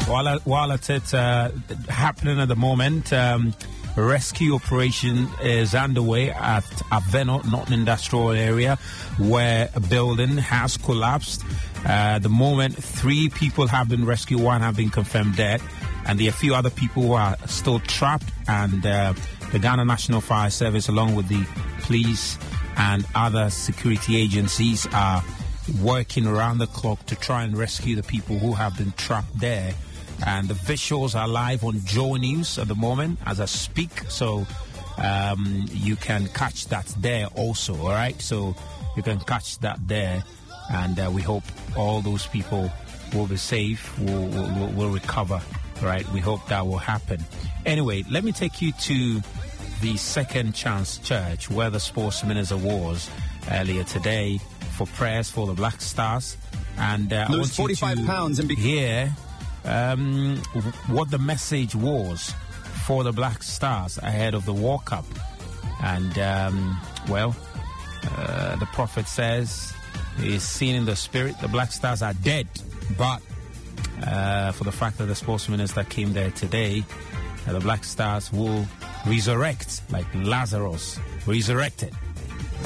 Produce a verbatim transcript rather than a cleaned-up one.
while, while it's uh, happening at the moment, um, a rescue operation is underway at Aveno, Northern Industrial Area, where a building has collapsed. Uh, at the moment, three people have been rescued, one have been confirmed dead, and there are a few other people who are still trapped, and uh, the Ghana National Fire Service, along with the police and other security agencies, are working around the clock to try and rescue the people who have been trapped there. And the visuals are live on Joy News at the moment as I speak, so um, you can catch that there also, all right? So you can catch that there, and uh, we hope all those people will be safe, will, will, will recover, right? We hope that will happen. Anyway, let me take you to the Second Chance Church, where the Sports Minister was earlier today for prayers for the Black Stars. And uh, I want forty-five you to pounds and be- hear um, what the message was for the Black Stars ahead of the World Cup. And, um, well, uh, the prophet says he's seen in the spirit the Black Stars are dead. But uh, for the fact that the Sports Minister came there today, uh, the Black Stars will resurrect like Lazarus resurrected.